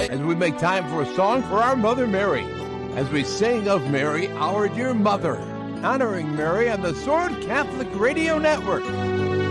as we make time for a song for our Mother Mary, as we sing of Mary, our dear mother, honoring Mary on the Sword Catholic Radio Network.